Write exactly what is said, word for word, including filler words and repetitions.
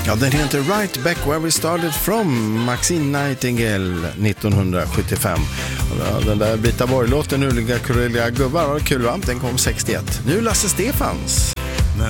Ja, den heter Right Back Where We Started From, Maxine Nightingale nittonhundrasjuttiofem. Och den där Brita Borg-låten, Uliga Kureliga gubbar, var kul va? Den kom sextioett. Nu Lasse Stefans.